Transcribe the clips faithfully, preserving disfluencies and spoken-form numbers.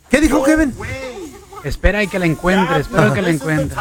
¿Qué dijo Kevin? Espera y que la encuentres, espero que la encuentres.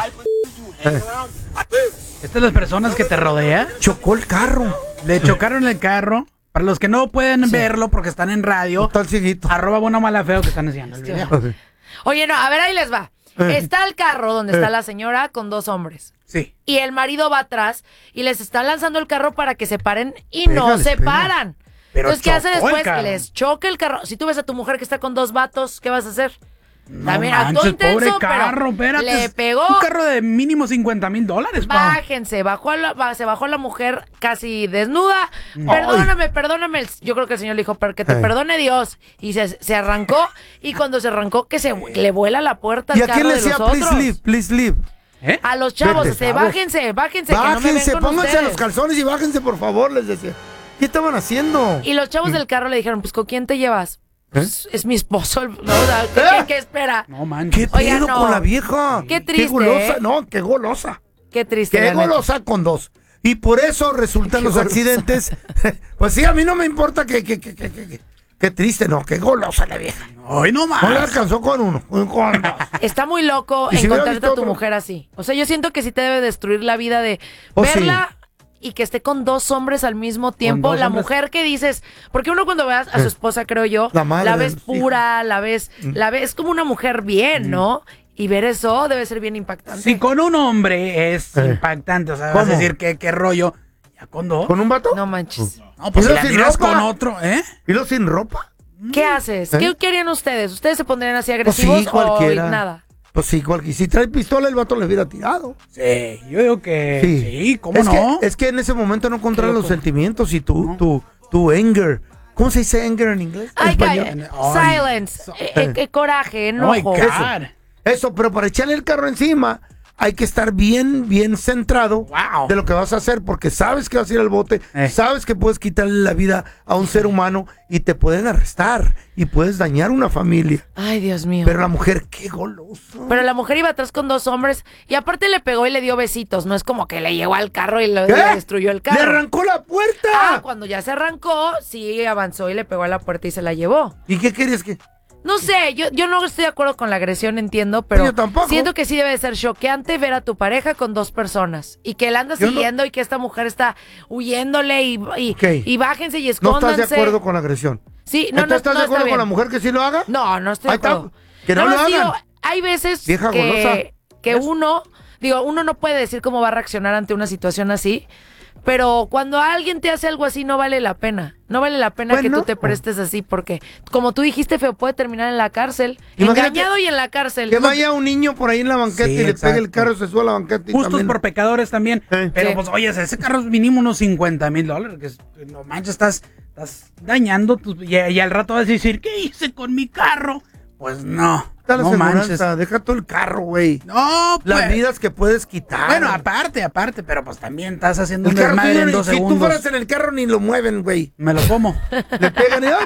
Estas son las personas que te rodean. Chocó el carro. Le chocaron el carro. Para los que no pueden sí. verlo porque están en radio, está el cieguito. Arroba bueno mala feo que están haciendo el video. Oye, no, a ver, ahí les va. Eh. Está el carro donde está Eh. la señora con dos hombres. Sí. Y el marido va atrás y les están lanzando el carro para que se paren y Pégales, no se pégales. paran. Pero entonces, ¿qué hace chocó el después? carro. Les choca el carro. Si tú ves a tu mujer que está con dos vatos, ¿qué vas a hacer? No También manches, actuó intenso, pobre pero carro, espérate. le pegó. Un carro de mínimo cincuenta mil dólares, pa. Bájense, bajó la, ba- se bajó la mujer casi desnuda. Perdóname, perdóname. El- Yo creo que el señor le dijo, pero que te Ay. perdone Dios. Y se, se arrancó. Y cuando se arrancó, que se le vuela la puerta ¿Y al a quién carro le de decía, los please otros. leave, please leave? ¿Eh? A los chavos, Vete, se, chavos. bájense, bájense, que no me ven Bájense, con pónganse ustedes. los calzones y bájense, por favor, les decía. ¿Qué estaban haciendo? Y los chavos del carro le dijeron, pues, ¿con quién te llevas? Pues, es mi esposo. el- No, o sea, ¿qué, ¿Eh? qué- qué espera? No manches. ¿Qué Oiga, pedo no. con la vieja? Qué triste, Qué golosa, ¿eh? no, qué golosa. Qué triste. Qué la neta. golosa con dos. Y por eso resultan Qué los golosa. accidentes. Pues sí, a mí no me importa que, que, que, que, que- que- qué triste, no, qué golosa la vieja. Ay, no más. No le alcanzó con uno, con dos. Está muy loco ¿Y si hubiera encontrarte visto a tu otro? mujer así. O sea, yo siento que sí te debe destruir la vida de Oh, verla y que esté con dos hombres al mismo tiempo. dos La hombres. mujer que dices, porque uno cuando veas a su esposa, creo yo, La madre ves de los pura, la ves, la ves como una mujer bien, ¿no? Y ver eso debe ser bien impactante. Si con un hombre es Eh. impactante, o sea, vas a ¿Cómo? decir que qué rollo. Ya con dos. ¿Con un vato? No manches. No, pues ¿Y si lo la sin miras ropa? con otro, ¿eh? ¿Y lo sin ropa? ¿Qué haces? ¿Eh? ¿Qué, qué harían ustedes? ¿Ustedes se pondrían así Pues sí, agresivos o cualquiera. nada? Pues sí, cualquiera. Si trae pistola, el vato le hubiera tirado. Sí, yo digo que sí, ¿cómo es no? Que, es que en ese momento no controlan Qué los loco. sentimientos y tu, No. tu, tu anger. ¿Cómo se dice anger en inglés? Ay, Español. calla. Ay. Silence. Eh, eh, eh, coraje, Oh my enojo. God. Eso, pero para echarle el carro encima hay que estar bien, bien centrado Wow. de lo que vas a hacer, porque sabes que vas a ir al bote, Eh. sabes que puedes quitarle la vida a un ser humano y te pueden arrestar y puedes dañar una familia. Ay, Dios mío. Pero la mujer, qué golosa. Pero la mujer iba atrás con dos hombres y aparte le pegó y le dio besitos. No es como que le llegó al carro y le, ¿Qué? le destruyó el carro. ¡Le arrancó la puerta! Ah, cuando ya se arrancó, sí avanzó y le pegó a la puerta y se la llevó. ¿Y qué querías que...? No sé, yo, yo no estoy de acuerdo con la agresión, entiendo, pero Yo tampoco. siento que sí debe de ser choqueante ver a tu pareja con dos personas y que la anda Yo no- siguiendo y que esta mujer está huyéndole y, y, Ok. y bájense y No escóndanse. estás de acuerdo con la agresión. Sí, no, no, ¿Entonces estás no de está acuerdo bien. con la mujer que sí lo haga? No, no estoy de Ahí está. acuerdo. Que no Nada lo más digo, hagan. hay veces Vieja golosa. que, que uno, digo, uno no puede decir cómo va a reaccionar ante una situación así, pero cuando alguien te hace algo así no vale la pena. No vale la pena que Bueno. tú te prestes así porque, como tú dijiste, feo, puede terminar en la cárcel. Imagínate Engañado y en la cárcel. Que vaya un niño por ahí en la banqueta Sí, y le pegue el exacto. carro, se sube a la banqueta y Justos también... por pecadores también. Eh. Pero Sí. pues, oye, ese carro es mínimo unos cincuenta mil dólares. Que es- no manches, estás, estás dañando. Tu, y, y al rato vas a decir, ¿qué hice con mi carro? Pues no. Está la No manches. aseguranza, deja todo el carro, güey. No, pues. Las vidas que puedes quitar. Bueno, aparte, aparte, pero pues también estás haciendo el un carro desmadre tuyo en ni- dos si tú segundos. fueras en el carro ni lo mueven, güey. Me lo como. Le pegan y... ¡ay!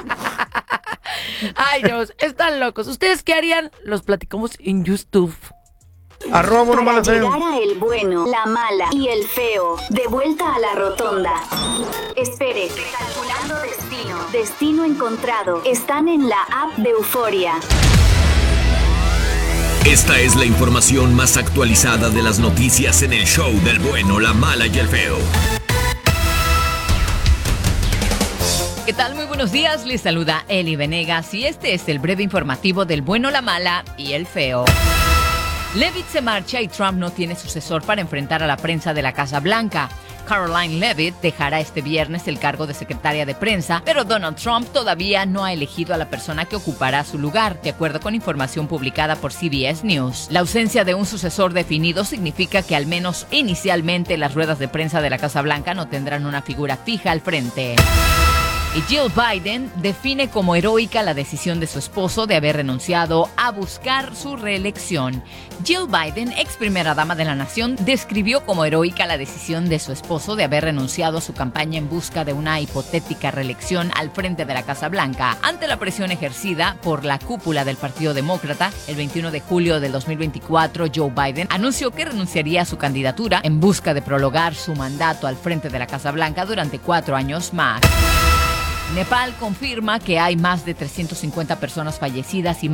Ay, Dios, están locos. ¿Ustedes qué harían? Los platicamos en YouTube. Arroba bueno, Para mala, feo. llegar a el bueno, la mala y el feo. De vuelta a la rotonda. Espere. Calculando destino. Destino encontrado. Están en la app de Euforia. Esta es la información más actualizada de las noticias en el show del bueno, la mala y el feo. ¿Qué tal? Muy buenos días, les saluda Eli Venegas y este es el breve informativo del bueno, la mala y el feo. Levitt se marcha y Trump no tiene sucesor para enfrentar a la prensa de la Casa Blanca. Caroline Levitt dejará este viernes el cargo de secretaria de prensa, pero Donald Trump todavía no ha elegido a la persona que ocupará su lugar, de acuerdo con información publicada por C B S News. La ausencia de un sucesor definido significa que al menos inicialmente las ruedas de prensa de la Casa Blanca no tendrán una figura fija al frente. Y Jill Biden define como heroica la decisión de su esposo de haber renunciado a buscar su reelección. Jill Biden, ex primera dama de la nación, describió como heroica la decisión de su esposo de haber renunciado a su campaña en busca de una hipotética reelección al frente de la Casa Blanca. Ante la presión ejercida por la cúpula del Partido Demócrata, el veintiuno de julio del dos mil veinticuatro, Joe Biden anunció que renunciaría a su candidatura en busca de prolongar su mandato al frente de la Casa Blanca durante cuatro años más. Nepal confirma que hay más de trescientas cincuenta personas fallecidas y